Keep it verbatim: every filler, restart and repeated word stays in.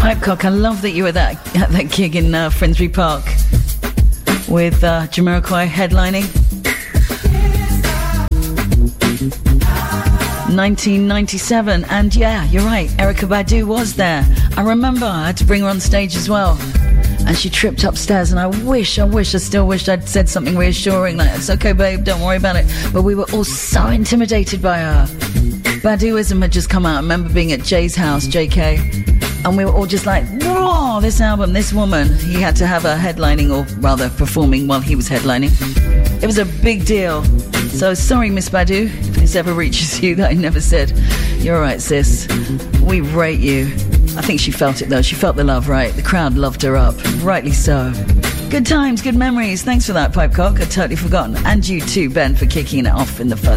Pipecock, I love that you were that, at that gig in uh, Finsbury Park with uh, Jamiroquai headlining. nineteen ninety-seven, and yeah, you're right, Erykah Badu was there. I remember I had to bring her on stage as well, and she tripped upstairs, and I wish, I wish, I still wish I'd said something reassuring, like, it's okay babe, don't worry about it, but we were all so intimidated by her. Baduism had just come out. I remember being at Jay's house, J K, and we were all just like, whoa, this album, this woman. He had to have her headlining, or rather performing while he was headlining. It was a big deal. So sorry, Miss Badu, if this ever reaches you that I never said. You're all right, sis. We rate you. I think she felt it, though. She felt the love, right? The crowd loved her up. Rightly so. Good times, good memories. Thanks for that, Pipecock. I'd totally forgotten. And you too, Ben, for kicking it off in the first